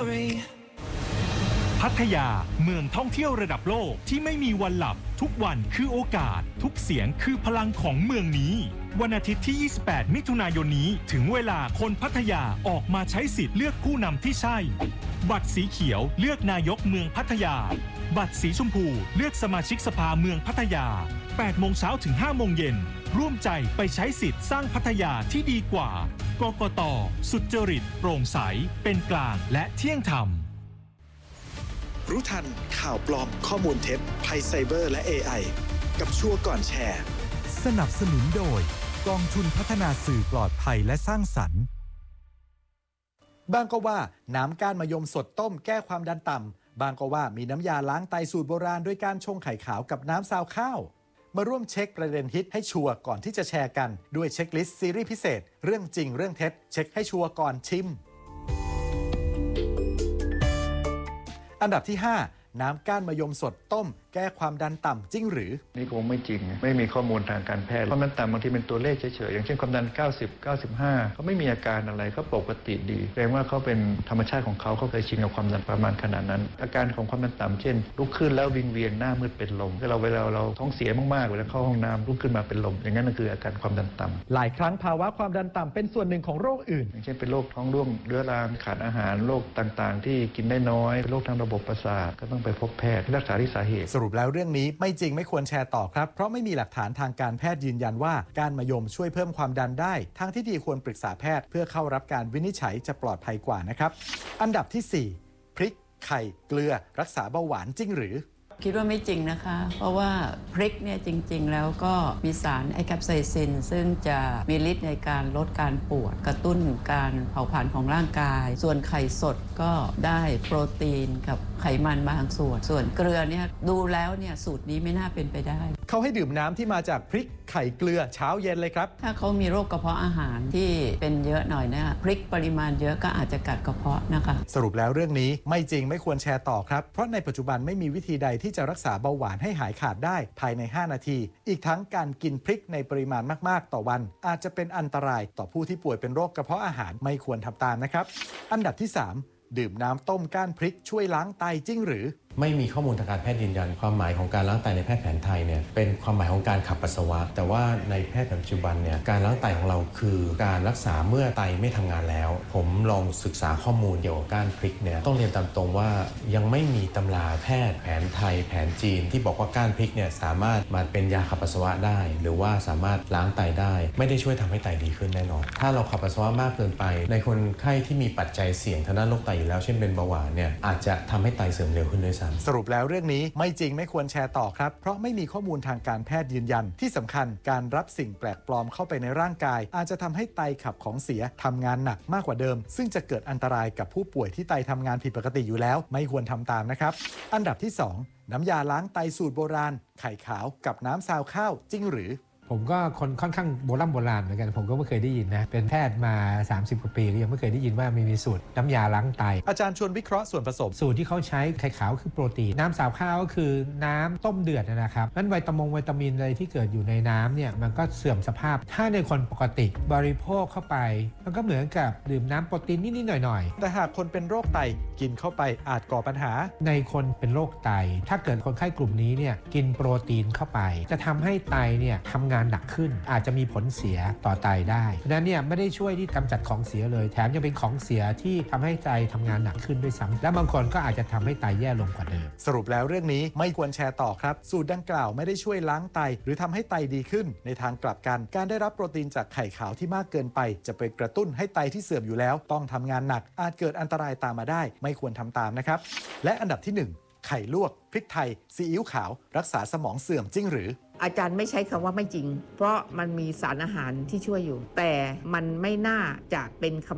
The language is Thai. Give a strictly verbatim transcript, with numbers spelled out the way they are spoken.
story พัทยาเมืองท่องเที่ยวระดับโลกที่ไม่มีวันหลับทุกวันคือโอกาสทุกเสียงคือพลังของเมืองนี้วันอาทิตย์ที่ ยี่สิบแปด มิถุนายนนี้ถึงเวลาคนพัทยาออกมาใช้สิทธิ์เลือกผู้นำที่ใช่บัตรสีเขียวเลือกนายกเมืองพัทยาบัตรสีชมพูเลือกสมาชิกสภาเมืองพัทยา แปดโมงเช้าถึง ห้าโมงเย็นร่วมใจไปใช้สิทธิ์สร้างพัทยาที่ดีกว่ากกต.สุจริตโปร่งใสเป็นกลางและเที่ยงธรรมรู้ทันข่าวปลอมข้อมูลเท็จภัยไซเบอร์และ เอ ไอ กับชัวร์ก่อนแชร์สนับสนุนโดยกองทุนพัฒนาสื่อปลอดภัยและสร้างสรรค์บางก็ว่าน้ำก้านมะยมสดต้มแก้ความดันต่ำบางก็ว่ามีน้ำยาล้างไตสูตรโบราณด้วยการชงไข่ขาวกับน้ำซาวข้าวมาร่วมเช็คประเด็นฮิตให้ชัวร์ก่อนที่จะแชร์กันด้วยเช็คลิสต์ซีรีส์พิเศษเรื่องจริงเรื่องเท็จเช็คให้ชัวร์ก่อนชิมอันดับที่ห้าน้ำก้านมะยมสดต้มแก้ความดันต่ำจริงหรือนี่คงไม่จริงไม่มีข้อมูลทางการแพทย์ความดันต่ำบางทีเป็นตัวเลขเฉยๆอย่างเช่นความดันเก้าสิบ เก้าสิบห้าเขาไม่มีอาการอะไรเขาปกติดีแสดงว่าเขาเป็นธรรมชาติของเขาเขาเคยชินกับความดันประมาณขนาดนั้นอาการของความดันต่ำเช่นลุกขึ้นแล้ววิงเวียนหน้ามืดเป็นลมถ้าเราเวลาเราท้องเสียมากๆเวลาเข้าห้องน้ำลุกขึ้นมาเป็นลมอย่างนั้นก็คืออาการความดันต่ำหลายครั้งภาวะความดันต่ำเป็นส่วนหนึ่งของโรคอื่นอย่างเช่นเป็นโรคท้องร่วงเรื้อรังขาดอาหารโรคต่างๆที่กินได้น้อยโรคทางระบบประสาทก็ต้องไปพบแพทย์รักษาที่สาเหตุสรุปแล้วเรื่องนี้ไม่จริงไม่ควรแชร์ต่อครับเพราะไม่มีหลักฐานทางการแพทย์ยืนยันว่าก้านมะยมช่วยเพิ่มความดันได้ทางที่ดีควรปรึกษาแพทย์เพื่อเข้ารับการวินิจฉัยจะปลอดภัยกว่านะครับอันดับที่สี่พริกไข่เกลือรักษาเบาหวานจริงหรือคิดว่าไม่จริงนะคะเพราะว่าพริกเนี่ยจริงๆแล้วก็มีสารไอแคปไซซินซึ่งจะมีฤทธิ์ในการลดการปวดกระตุ้นการเผาผลาญของร่างกายส่วนไข่สดก็ได้โปรตีนกับไขมันบางส่วนส่วนเกลือเนี่ยดูแล้วเนี่ยสูตรนี้ไม่น่าเป็นไปได้เขาให้ดื่มน้ำที่มาจากพริกไข่เกลือเช้าเย็นเลยครับถ้าเขามีโรคกระเพาะอาหารที่เป็นเยอะหน่อยนะพริกปริมาณเยอะก็อาจจะกัดกระเพาะนะคะสรุปแล้วเรื่องนี้ไม่จริงไม่ควรแชร์ต่อครับเพราะในปัจจุบันไม่มีวิธีใดที่จะรักษาเบาหวานให้หายขาดได้ภายในห้านาทีอีกทั้งการกินพริกในปริมาณมากๆต่อวันอาจจะเป็นอันตรายต่อผู้ที่ป่วยเป็นโรคกระเพาะอาหารไม่ควรทำตามนะครับอันดับที่สามดื่มน้ำต้มก้านพริกช่วยล้างไตจริงหรือไม่มีข้อมูลทางการแพทย์ยืนยันความหมายของการล้างไตในแพทย์แผนไทยเนี่ยเป็นความหมายของการขับปัสสาวะแต่ว่าในแพทย์ปัจจุบันเนี่ยการล้างไตของเราคือการรักษาเมื่อไตไม่ทำงานแล้วผมลองศึกษาข้อมูลเกี่ยวกับก้านพริกเนี่ยต้องเรียนตามตรงว่ายังไม่มีตำราแพทย์แผนไทยแผนจีนที่บอกว่าก้านพริกเนี่ยสามารถมาเป็นยาขับปัสสาวะได้หรือว่าสามารถล้างไตได้ไม่ได้ช่วยทำให้ไตดีขึ้นแน่นอนถ้าเราขับปัสสาวะมากเกินไปในคนไข้ที่มีปัจจัยเสี่ยงทางด้านโรคไตอยู่แล้วเช่นเป็นเบาหวานเนี่ยอาจจะทำให้ไตเสื่อมเร็วขึ้นด้วยซ้ำสรุปแล้วเรื่องนี้ไม่จริงไม่ควรแชร์ต่อครับเพราะไม่มีข้อมูลทางการแพทย์ยืนยันที่สำคัญการรับสิ่งแปลกปลอมเข้าไปในร่างกายอาจจะทำให้ไตขับของเสียทำงานหนักมากกว่าเดิมซึ่งจะเกิดอันตรายกับผู้ป่วยที่ไตทำงานผิดปกติอยู่แล้วไม่ควรทำตามนะครับอันดับที่สองน้ำยาล้างไตสูตรโบราณไข่ขาวกับน้ำซาวข้าวจริงหรือผมก็คนค่อนข้างโบราณโบราณเหมือนกันผมก็ไม่เคยได้ยินนะเป็นแพทย์มาสามสิบกว่าปีก็ยังไม่เคยได้ยินว่ามีมีสูตรน้ำยาล้างไตอาจารย์ชวนวิเคราะห์ส่วนผสมสูตรที่เขาใช้ไข่ขาวคือโปรตีนน้ำสาวข้าวก็คือน้ำต้มเดือดนะครับนั้นวิตามินวิตามินอะไรที่เกิดอยู่ในน้ำเนี่ยมันก็เสื่อมสภาพถ้าในคนปกติบริโภคเข้าไปมันก็เหมือนกับดื่มน้ำโปรตีนนิดๆหน่อยๆแต่หากคนเป็นโรคไตกินเข้าไปอาจก่อปัญหาในคนเป็นโรคไตถ้าเกิดคนไข้กลุ่มนี้เนี่ยกินโปรตีนเข้าไปจะทำให้ไตเนี่ยทำงานหนักขึ้นอาจจะมีผลเสียต่อไตได้ดังนั้นเนี่ยไม่ได้ช่วยที่กำจัดของเสียเลยแถมยังเป็นของเสียที่ทำให้ไตทำงานหนักขึ้นด้วยซ้ำและบางคนก็อาจจะทำให้ไตแย่ลงกว่าเดิมสรุปแล้วเรื่องนี้ไม่ควรแชร์ต่อครับสูตรดังกล่าวไม่ได้ช่วยล้างไตหรือทำให้ไตดีขึ้นในทางกลับกันการได้รับโปรตีนจากไข่ขาวที่มากเกินไปจะไปกระตุ้นให้ไตที่เสื่อมอยู่แล้วต้องทำงานหนักอาจเกิดอันตรายตามมาได้ไม่ควรทำตามนะครับและอันดับที่หนึ่งไข่ลวกพริกไทยซีอิ๊วขาวรักษาสมองเสื่อมจริงหรืออาจารย์ไม่ใช้คำว่าไม่จริงเพราะมันมีสารอาหารที่ช่วยอยู่แต่มันไม่น่าจะเป็นคำ